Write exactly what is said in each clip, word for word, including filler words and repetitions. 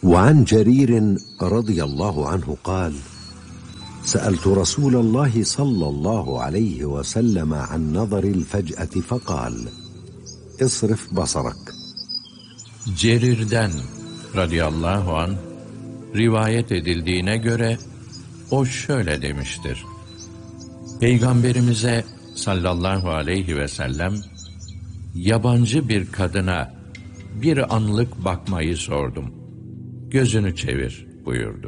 وعن جرير رضي الله عنه قال: سألت رسول الله صلى الله عليه وسلم عن نظر الفجأة فقال: اصرف بصرك. Cerir'den radıyallahu anh rivayet edildiğine göre o şöyle demiştir: Peygamberimize sallallahu aleyhi ve sellem yabancı bir kadına bir anlık bakmayı sordum. Gözünü çevir buyurdu.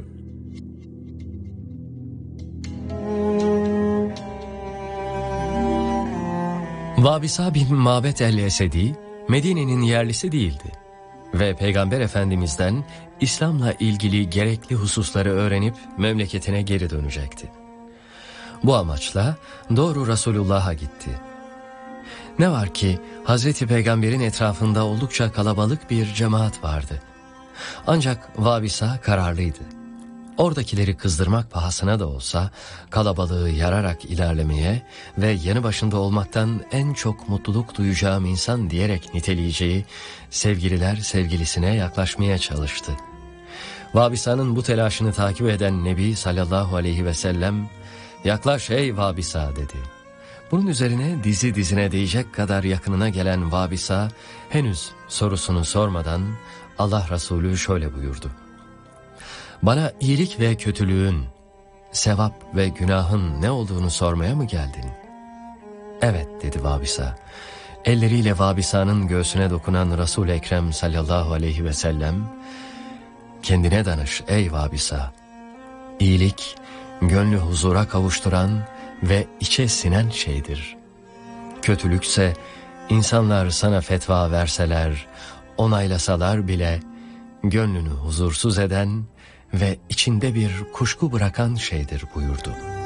Vabisa bin Mabet el-Esedi, Medine'nin yerlisi değildi ve Peygamber Efendimiz'den İslam'la ilgili gerekli hususları öğrenip memleketine geri dönecekti. Bu amaçla doğru Resulullah'a gitti. Ne var ki Hazreti Peygamber'in etrafında oldukça kalabalık bir cemaat vardı. Ancak Vabisa kararlıydı. Oradakileri kızdırmak pahasına da olsa kalabalığı yararak ilerlemeye ve yanı başında olmaktan en çok mutluluk duyacağım insan diyerek niteleyeceği sevgililer sevgilisine yaklaşmaya çalıştı. Vabisa'nın bu telaşını takip eden Nebi sallallahu aleyhi ve sellem "Yaklaş ey Vabisa" dedi. Bunun üzerine dizi dizine değecek kadar yakınına gelen Vabisa henüz sorusunu sormadan Allah Resulü şöyle buyurdu: "Bana iyilik ve kötülüğün, sevap ve günahın ne olduğunu sormaya mı geldin?" "Evet" dedi Vabisa. Elleriyle Vabisa'nın göğsüne dokunan Resul-i Ekrem sallallahu aleyhi ve sellem, "Kendine danış ey Vabisa. İyilik, gönlü huzura kavuşturan ve içe sinen şeydir. Kötülükse insanlar sana fetva verseler, onaylasalar bile gönlünü huzursuz eden ve içinde bir kuşku bırakan şeydir" buyurdu.